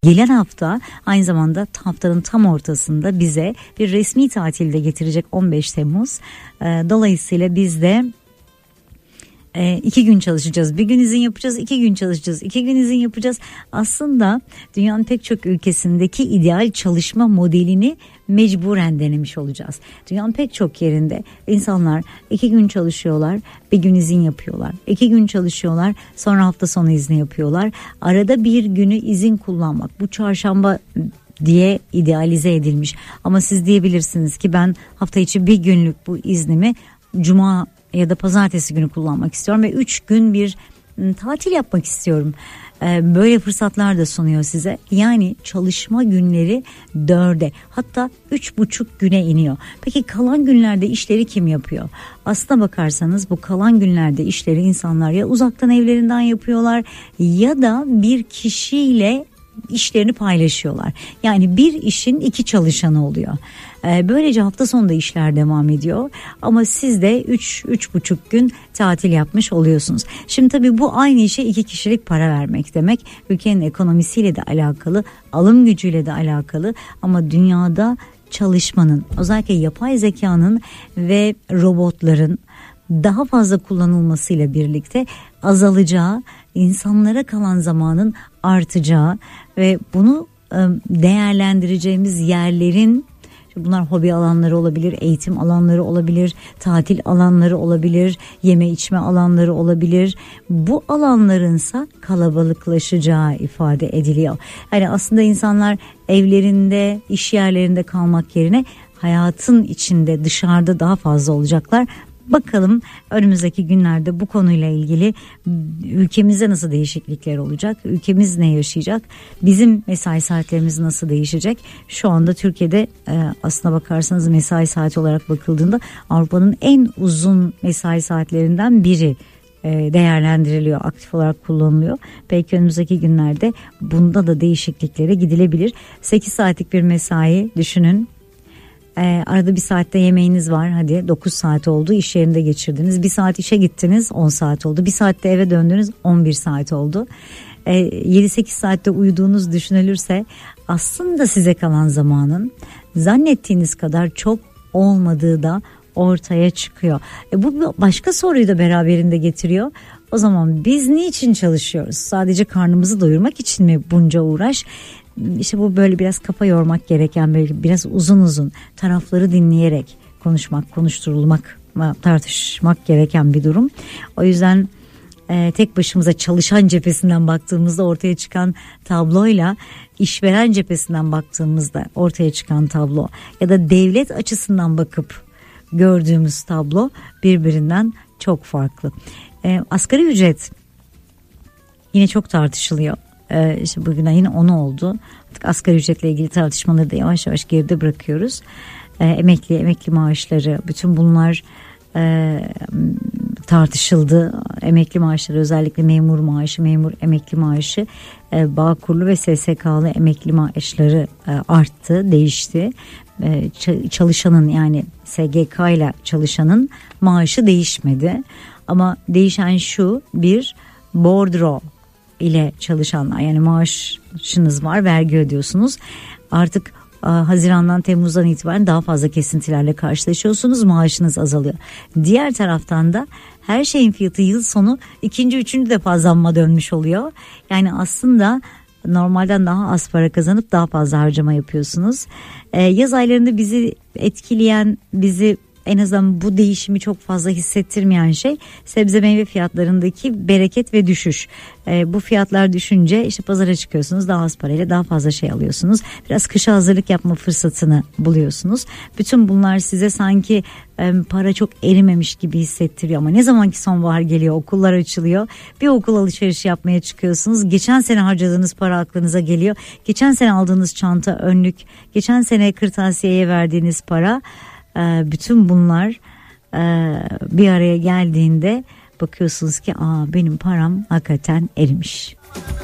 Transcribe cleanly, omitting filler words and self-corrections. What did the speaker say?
Gelen hafta aynı zamanda haftanın tam ortasında bize bir resmi tatil de getirecek 15 Temmuz. Dolayısıyla biz de 2 gün çalışacağız, bir gün izin yapacağız, 2 gün çalışacağız, 2 gün izin yapacağız. Aslında dünyanın pek çok ülkesindeki ideal çalışma modelini mecburen denemiş olacağız. Dünyanın pek çok yerinde insanlar 2 gün çalışıyorlar, bir gün izin yapıyorlar. 2 gün çalışıyorlar, sonra hafta sonu izni yapıyorlar. Arada bir günü izin kullanmak, bu çarşamba diye idealize edilmiş. Ama siz diyebilirsiniz ki ben hafta içi bir günlük bu iznimi cuma ya da pazartesi günü kullanmak istiyorum ve 3 gün bir tatil yapmak istiyorum. Böyle fırsatlar da sunuyor size. Yani çalışma günleri 4'e, hatta 3,5 güne iniyor. Peki kalan günlerde işleri kim yapıyor? Aslına bakarsanız bu kalan günlerde işleri insanlar ya uzaktan evlerinden yapıyorlar ya da bir kişiyle işlerini paylaşıyorlar. Yani bir işin 2 çalışanı oluyor. Böylece hafta sonunda işler devam ediyor ama siz de 3,5 gün tatil yapmış oluyorsunuz. Şimdi tabii bu aynı işe 2 kişilik para vermek demek. Ülkenin ekonomisiyle de alakalı, alım gücüyle de alakalı ama dünyada çalışmanın, özellikle yapay zekanın ve robotların daha fazla kullanılmasıyla birlikte azalacağı, insanlara kalan zamanın artacağı ve bunu değerlendireceğimiz yerlerin, bunlar hobi alanları olabilir, eğitim alanları olabilir, tatil alanları olabilir, yeme içme alanları olabilir. Bu alanlarınsa kalabalıklaşacağı ifade ediliyor. Yani aslında insanlar evlerinde, iş yerlerinde kalmak yerine hayatın içinde, dışarıda daha fazla olacaklar. Bakalım önümüzdeki günlerde bu konuyla ilgili ülkemizde nasıl değişiklikler olacak? Ülkemiz ne yaşayacak? Bizim mesai saatlerimiz nasıl değişecek? Şu anda Türkiye'de aslına bakarsanız mesai saati olarak bakıldığında Avrupa'nın en uzun mesai saatlerinden biri değerlendiriliyor, aktif olarak kullanılıyor. Belki önümüzdeki günlerde bunda da değişikliklere gidilebilir. 8 saatlik bir mesai düşünün. Arada bir saatte yemeğiniz var, hadi 9 saat oldu, iş yerinde geçirdiniz. 1 saat işe gittiniz, 10 saat oldu. 1 saatte eve döndünüz, 11 saat oldu. 7-8 saatte uyuduğunuz düşünülürse aslında size kalan zamanın zannettiğiniz kadar çok olmadığı da ortaya çıkıyor. Bu başka soruyu da beraberinde getiriyor. O zaman biz niçin çalışıyoruz? Sadece karnımızı doyurmak için mi bunca uğraş? İşte bu böyle biraz kafa yormak gereken, böyle biraz uzun uzun tarafları dinleyerek konuşmak, konuşturulmak, tartışmak gereken bir durum. O yüzden tek başımıza çalışan cephesinden baktığımızda ortaya çıkan tabloyla işveren cephesinden baktığımızda ortaya çıkan tablo ya da devlet açısından bakıp gördüğümüz tablo birbirinden çok farklı. Asgari ücret yine çok tartışılıyor. İşte bugün ayın 10'u oldu. Artık asgari ücretle ilgili tartışmaları da yavaş yavaş geride bırakıyoruz. Emekli maaşları, bütün bunlar tartışıldı. Emekli maaşları, özellikle memur maaşı, memur emekli maaşı, Bağkurlu ve SSK'lı emekli maaşları arttı, değişti. Çalışanın, yani SGK ile çalışanın maaşı değişmedi. Ama değişen şu: bir, bordro ile çalışanlar, yani maaşınız var, vergi ödüyorsunuz. Artık Haziran'dan, Temmuz'dan itibaren daha fazla kesintilerle karşılaşıyorsunuz, maaşınız azalıyor. Diğer taraftan da her şeyin fiyatı yıl sonu 2. 3. defa zamma dönmüş oluyor. Yani aslında normalden daha az para kazanıp daha fazla harcama yapıyorsunuz. Yaz aylarında bizi etkileyen, bizi en azından bu değişimi çok fazla hissettirmeyen şey sebze meyve fiyatlarındaki bereket ve düşüş. Bu fiyatlar düşünce işte pazara çıkıyorsunuz, daha az parayla daha fazla şey alıyorsunuz. Biraz kışa hazırlık yapma fırsatını buluyorsunuz. Bütün bunlar size sanki para çok erimemiş gibi hissettiriyor ama ne zaman ki sonbahar geliyor, okullar açılıyor, bir okul alışverişi yapmaya çıkıyorsunuz. Geçen sene harcadığınız para aklınıza geliyor. Geçen sene aldığınız çanta, önlük, geçen sene kırtasiyeye verdiğiniz para, bütün bunlar bir araya geldiğinde bakıyorsunuz ki benim param hakikaten erimiş.